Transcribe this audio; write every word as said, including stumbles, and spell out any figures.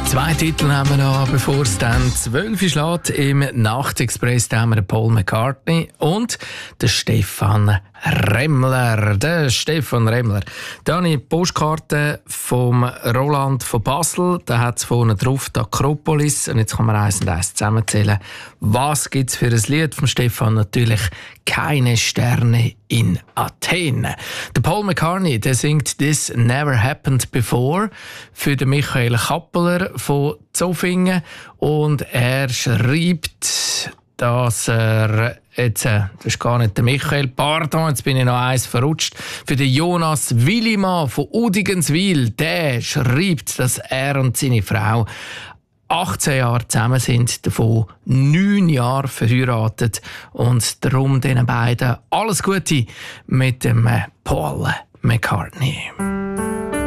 Zwei Titel haben wir noch, bevor es dann zwölf Uhr schlägt. Im Nachtexpress haben wir den Paul McCartney und den Stefan Remmler. Der Stefan Remmler. Da habe ich die Postkarte vom Roland von Basel. Da hat es vorne drauf die Akropolis. Und jetzt kann man eins und eins zusammenzählen. Was gibt es für ein Lied von Stefan? Natürlich «Keine Sterne in Athen». Der Paul McCartney, der singt «This Never Happened Before» für den Michael Kappeler von Zofingen. Und er schreibt, dass er jetzt, äh, das ist gar nicht der Michael, pardon, jetzt bin ich noch eins verrutscht, für den Jonas Willimann von Udigenswil, der schreibt, dass er und seine Frau achtzehn Jahre zusammen sind, davon neun Jahre verheiratet und darum diesen beiden alles Gute mit dem Paul McCartney.